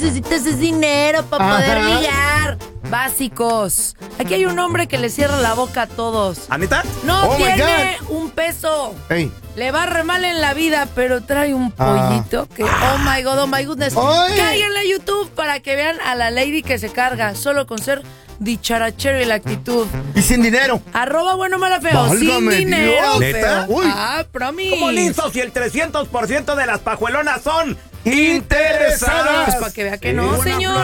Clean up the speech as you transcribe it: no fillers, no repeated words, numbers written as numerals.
necesitas es dinero para poder ligar. Básicos. Aquí hay un hombre que le cierra la boca a todos. ¿Anita? No tiene un peso. Ey. Le va re mal en la vida, pero trae un pollito que, oh my goodness. Cáiganle a YouTube para que vean a la lady que se carga solo con ser dicharachero y la actitud. Y sin dinero. @, bueno, mala, feo. Sin dinero. ¿Neta? Uy. Promis. ¿Cómo listo si el 300% de las pajuelonas son interesadas? Pues para que vea que no, señor.